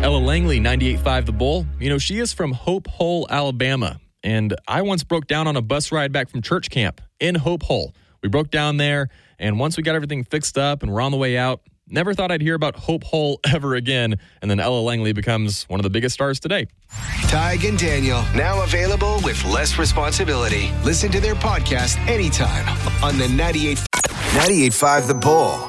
Ella Langley, 98.5 The Bull. You know, she is from Hope Hole, Alabama. And I once broke down on a bus ride back from church camp in Hope Hole. We broke down there, and once we got everything fixed up and we're on the way out, never thought I'd hear about Hope Hole ever again. And then Ella Langley becomes one of the biggest stars today. Tig and Daniel, now available with less responsibility. Listen to their podcast anytime on the 98.5 The Bull.